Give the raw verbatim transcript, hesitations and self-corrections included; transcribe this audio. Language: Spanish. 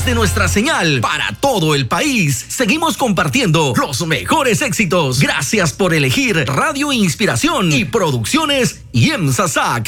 de nuestra señal para todo el país. Seguimos compartiendo los mejores éxitos. Gracias por elegir Radio Inspiración y Producciones IEMSA S A C.